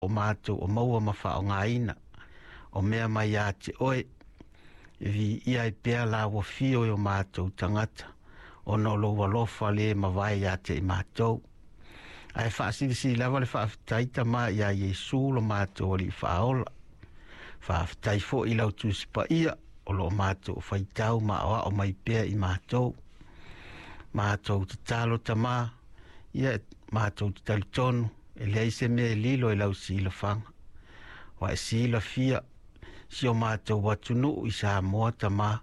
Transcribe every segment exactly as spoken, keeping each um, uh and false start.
o mātou o maua mawha o ngā ina, o mea mai a te oe, vi ia i pēr la wa fio o mātou tangata, o no lo walofa le mawai a te i mātou. Ai whaasirisi lawa le whaafitaita ma ia Yesu lo mātou o li whaola. Whaaftai fo i lau tūsipa ia, o lo mātou whaitau ma oa o mai pēr i mātou. Mātou te talo ta mā, ia mātou te tali tonu, e leise me lilo i lau sila whanga. Wa e sila fia, si o mātou watunu i sa moa ta mā.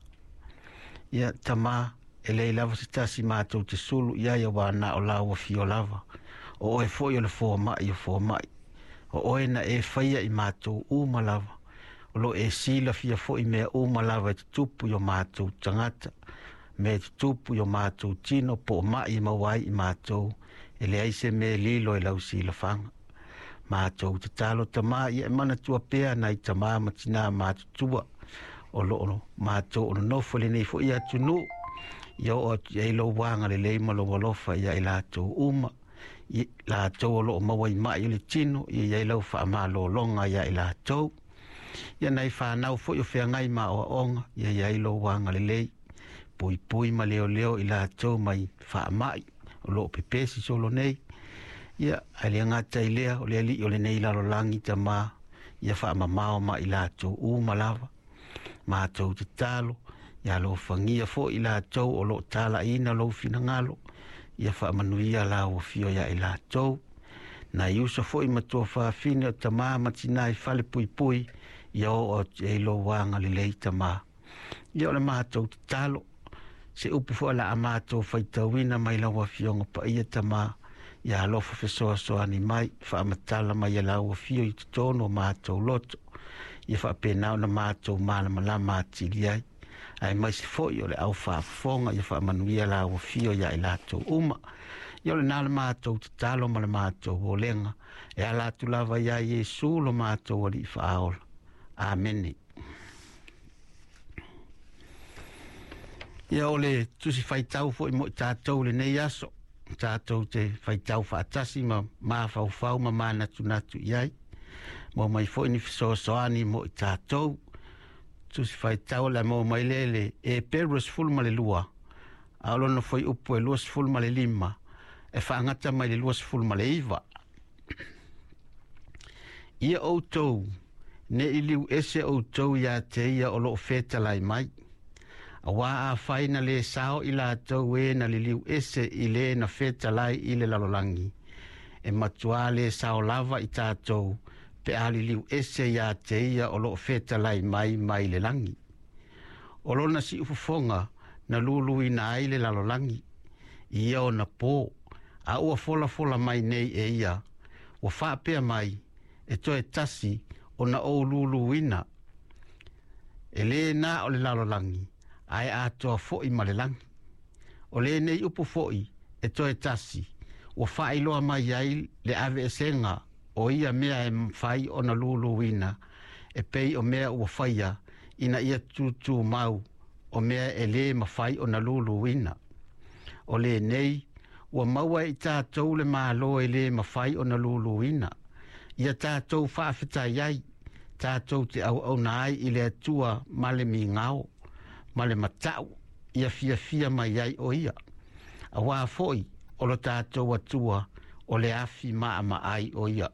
Ia ta mā, e lei lava se tasi mātou te sulu, ia ia wana o lawa fio lava. O oe fo i o le fo mai o fo mai. O oe na e whaia i mātou uma lava. O lo e sila fia fo i mea uma lava e te tupu i o mātou tangata. Me te tupu i o mātou tino po o mai i mawai i mātou. E le aise me lilo e lau sila whanga. Mātou te talo ta mā i e mana tua pēa na i ta mā matina mātou tua. O lo ono mātou ono nofo le nei fo i atu nu. Ia o atu e lo wanga le leima lo walofa ia i lātou uma. I lātou o lo o mawai mai o le tino i ia i lau wha mā lo longa ia i lātou. Ia nei whanau fo i o whea ngai mā o onga ia ia i lo wanga le lei. Pui pui ma leo leo i lātou mai wha mai o lo o pepesi solo nei. Ia ai le ngata i lea o le ali o le nei lalo langi ta mā. Ia wha ma mao ma i lātou u malawa. Mātou te talo. Ia lo whangia fo i lātou o lo tala ina lo fina ngalo. Ia wha manuia la o fio ia i lātou. Na iusa fo i matua whaafine o ta mā matina i whale pui pui. Ia o o e lo wanga li lei ta mā. Ia o le mātou te talo. Se upu fo ala a mātou whaitawina mai la o fionga pa ia ta mā. Ia alofa fesoa soa ni mai. Wha amatala mai ia la o fio i te tono o mātou loto. Ia wha penao na mātou mālama la mātili ai. Ai mai se foi o le au whaafonga ia wha manuia la o fio ia i lātou uma. Ia le nāle mātou te talo ma le mātou o lenga. E a lātou lava ia Yesu lo mātou o li whaaola. Ameni. Ia o le tusi whaitau fo i mo i tātou le nei aso. Tātou te whaitau whaatasi ma mā whau whau ma mā natu natu iai. Mo mai fo i ni fisoasoani mo i tātou. Tusi fai tau la mo mai lele e perus full ma le lua. Alo no foi upo e luas full ma le lima. E whaangata mai le luas full ma le iwa. Ia outou, ne iliu ese outou ia te ia o loo feta lai mai. A wā a whaina le sao i la tau e na li liu ese i le na feta lai i le lalolangi. E matua le sao lava i tātou. Pe ali liu ese ia te ia o loo feta lai mai mai le langi. O lona si ufufonga na lulu i na ai le lalolangi. Ia o na pō, a ua fola fola mai nei e ia. O whaapea mai, e toe tasi o na o lulu ina. E le na o le lalolangi, ai a toa foi ma le langi. O le nei upu foi, e toe tasi, o whaailoa mai ai le ave esenga. O ia mea e mwhai o na lulu wina, e pei o mea ua whaia, ina ia tūtū mau, o mea e le mawhai o na lulu wina. O le nei, ua maua i tātou le mālo e le mawhai o na lulu wina. Ia tātou whaafetai ai, tātou te au au nai i le atua male mi ngao, male matau, ia fia fia mai ai o ia. A wā foi, o lo tātou atua, o le afi maa ma ai o ia.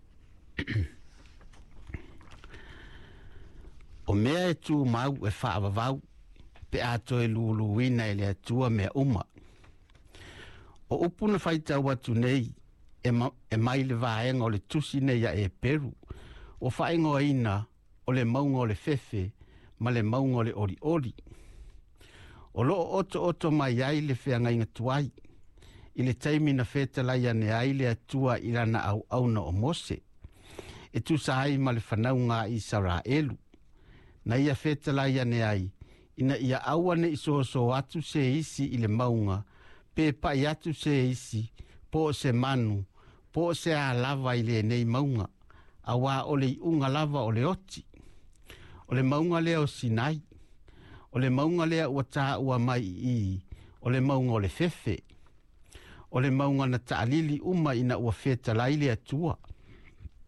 O mea e tū mau e whaavavau, pe ato e lulu wina e le atua mea uma. O upuna whaitau atu nei, e, ma, e mai le vaenga o le tusi nei a e peru, o whaengo ina o le maunga o le fefe, ma le maunga o le ori ori. O loo oto oto mai ai le whea inga tuai, i le taimi na wheta lai ane ai le atua i rana au au na o Mose. E tu sa ai ma le whanau ngā i Saraelu. Na ia wheta lai ane ai, ina ia awane i so so atu se isi i le maunga, pe pai atu se isi, po se manu, po se a lava i le nei maunga, a wā o le unga lava o le oti. O le maunga lea o Sinai, o le maunga lea ua tā ua mai i, o le maunga o le fefe. O le maunga na taalili uma ina ua wheta lai le atua.